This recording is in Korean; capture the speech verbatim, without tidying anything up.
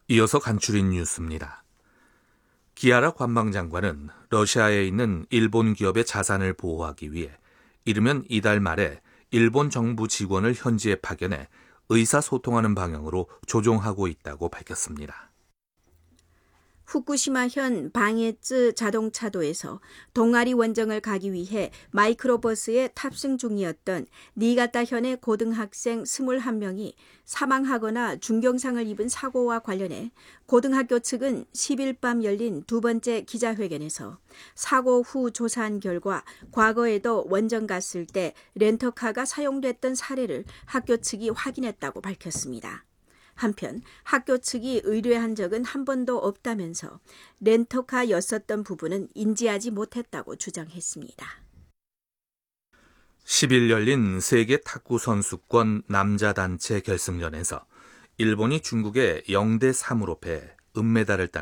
이어서 간추린 뉴스입니다. 기아라 관방장관은 러시아에 있는 일본 기업의 자산을 보호하기 위해 이르면 이달 말에 일본 정부 직원을 현지에 파견해 의사소통하는 방향으로 조종하고 있다고 밝혔습니다. 후쿠시마현 방해쯔 자동차도에서 동아리 원정을 가기 위해 마이크로버스에 탑승 중이었던 니가타현의 고등학생 이십일 명이 사망하거나 중경상을 입은 사고와 관련해 고등학교 측은 십일 밤 열린 두 번째 기자회견에서 사고 후 조사한 결과 과거에도 원정 갔을 때 렌터카가 사용됐던 사례를 학교 측이 확인했다고 밝혔습니다. 한편 학교 측이 의뢰한 적은 한 번도 없다면서 렌터카였었던 부분은 인지하지 못했다고 주장했습니다. 십 일 열린 세계 탁구 선수권 남자 단체 결승전에서 일본이 중국에 영 대 삼으로 패해 은메달을 딴